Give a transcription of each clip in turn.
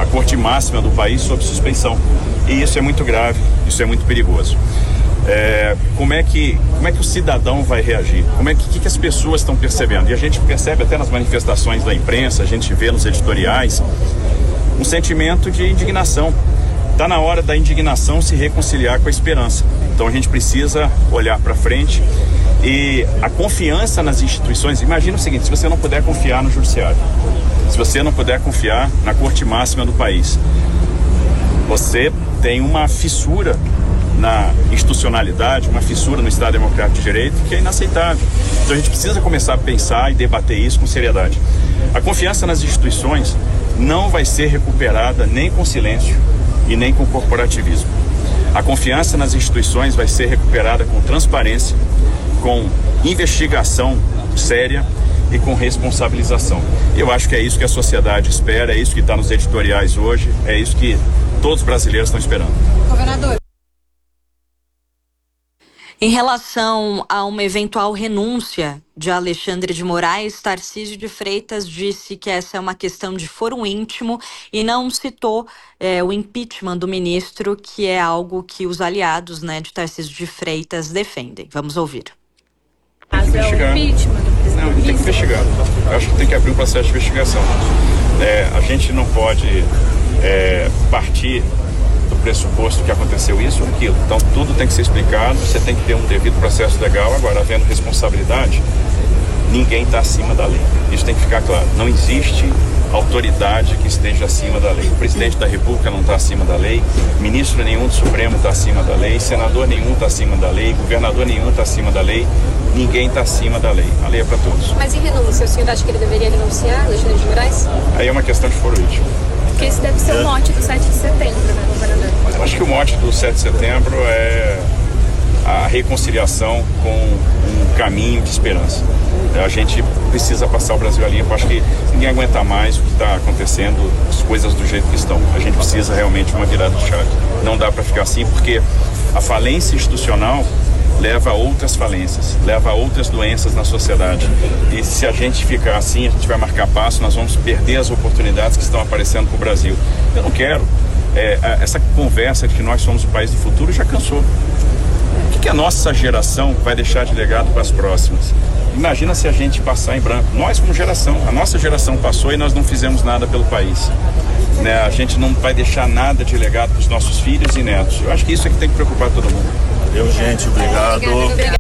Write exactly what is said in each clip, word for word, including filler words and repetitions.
corte máxima do país sob suspeição. E isso é muito grave, isso é muito perigoso. É, como, é que, como é que o cidadão vai reagir? Como é que, que, que as pessoas estão percebendo? E a gente percebe até nas manifestações da imprensa, a gente vê nos editoriais, um sentimento de indignação. Está na hora da indignação se reconciliar com a esperança. Então a gente precisa olhar para frente e a confiança nas instituições. Imagina o seguinte: se você não puder confiar no judiciário, se você não puder confiar na corte máxima do país, você tem uma fissura na institucionalidade, uma fissura no Estado Democrático de Direito que é inaceitável. Então a gente precisa começar a pensar e debater isso com seriedade. A confiança nas instituições não vai ser recuperada nem com silêncio e nem com corporativismo. A confiança nas instituições vai ser recuperada com transparência, com investigação séria e com responsabilização. Eu acho que é isso que a sociedade espera, é isso que está nos editoriais hoje, é isso que todos os brasileiros estão esperando. Governador. Em relação a uma eventual renúncia de Alexandre de Moraes, Tarcísio de Freitas disse que essa é uma questão de foro íntimo e não citou é, o impeachment do ministro, que é algo que os aliados, né, de Tarcísio de Freitas defendem. Vamos ouvir. Tem que investigar. Não, tem que investigar. Eu acho que tem que abrir um processo de investigação. É, a gente não pode é, partir do pressuposto que aconteceu isso ou aquilo. Então tudo tem que ser explicado, você tem que ter um devido processo legal. Agora, havendo responsabilidade, ninguém está acima da lei. Isso tem que ficar claro. Não existe autoridade que esteja acima da lei. O presidente da República não está acima da lei, ministro nenhum do Supremo está acima da lei, senador nenhum está acima da lei, governador nenhum está acima da lei, ninguém está acima da lei. A lei é para todos. Mas em renúncia, o senhor acha que ele deveria renunciar, Alexandre de Moraes? Aí é uma questão de foro íntimo. Porque esse deve ser o mote do sete de setembro, né, governador? Eu acho que o mote do sete de setembro é a reconciliação com um caminho de esperança. A gente precisa passar o Brasil a limpo. Eu acho que ninguém aguenta mais o que está acontecendo, as coisas do jeito que estão. A gente precisa realmente de uma virada de chave. Não dá para ficar assim, porque a falência institucional leva a outras falências, leva a outras doenças na sociedade. E se a gente ficar assim, a gente vai marcar passo, nós vamos perder as oportunidades que estão aparecendo para o Brasil. Eu não quero. É, essa conversa de que nós somos o país do futuro já cansou. O que, que a nossa geração vai deixar de legado para as próximas? Imagina se a gente passar em branco. Nós, como geração, a nossa geração passou e nós não fizemos nada pelo país. Né? A gente não vai deixar nada de legado para os nossos filhos e netos. Eu acho que isso é que tem que preocupar todo mundo. Valeu, gente. Obrigado. Obrigado.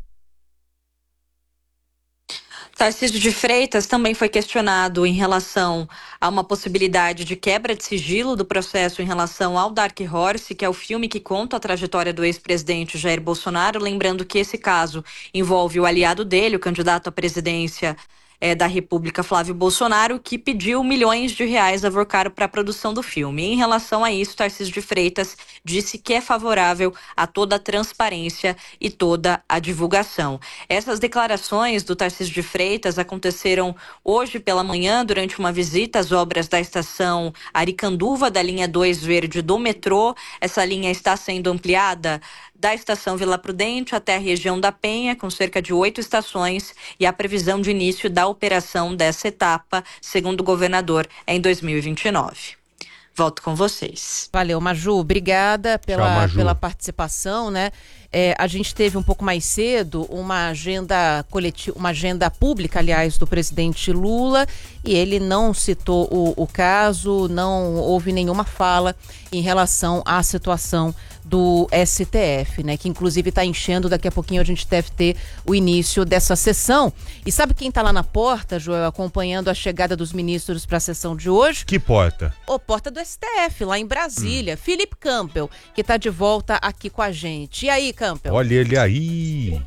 Tarcísio de Freitas também foi questionado em relação a uma possibilidade de quebra de sigilo do processo em relação ao Dark Horse, que é o filme que conta a trajetória do ex-presidente Jair Bolsonaro. Lembrando que esse caso envolve o aliado dele, o candidato à presidência É, da República, Flávio Bolsonaro, que pediu milhões de reais a Vorcaro para a produção do filme. Em relação a isso, Tarcísio de Freitas disse que é favorável a toda a transparência e toda a divulgação. Essas declarações do Tarcísio de Freitas aconteceram hoje pela manhã durante uma visita às obras da estação Aricanduva, da linha dois verde do metrô. Essa linha está sendo ampliada da estação Vila Prudente até a região da Penha, com cerca de oito estações, e a previsão de início da operação dessa etapa, segundo o governador, é em dois mil e vinte e nove. Volto com vocês. Valeu, Maju. Obrigada pela, Tchau, Maju. pela participação, né? É, a gente teve um pouco mais cedo uma agenda coletiva, uma agenda pública, aliás, do presidente Lula, e ele não citou o, o caso, não houve nenhuma fala em relação à situação do S T F, né? Que inclusive está enchendo, daqui a pouquinho a gente deve ter o início dessa sessão. E sabe quem está lá na porta, Joel, acompanhando a chegada dos ministros para a sessão de hoje? Que porta? O porta do S T F, lá em Brasília. Hum. Felipe Campbell, que está de volta aqui com a gente. E aí, Campbell? Olha ele aí!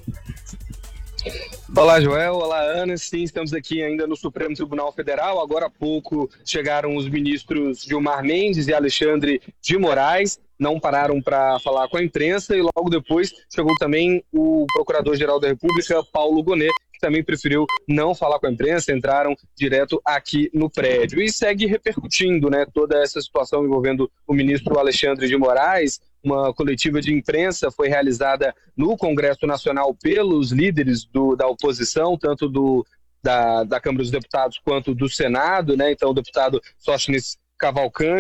Olá, Joel. Olá, Ana. Sim, estamos aqui ainda no Supremo Tribunal Federal. Agora há pouco chegaram os ministros Gilmar Mendes e Alexandre de Moraes. Não pararam para falar com a imprensa e logo depois chegou também o Procurador-Geral da República, Paulo Gonet, que também preferiu não falar com a imprensa, entraram direto aqui no prédio. E segue repercutindo, né, toda essa situação envolvendo o ministro Alexandre de Moraes. Uma coletiva de imprensa foi realizada no Congresso Nacional pelos líderes do, da oposição, tanto do, da, da Câmara dos Deputados quanto do Senado, né? Então o deputado Sóstenes Cavalcante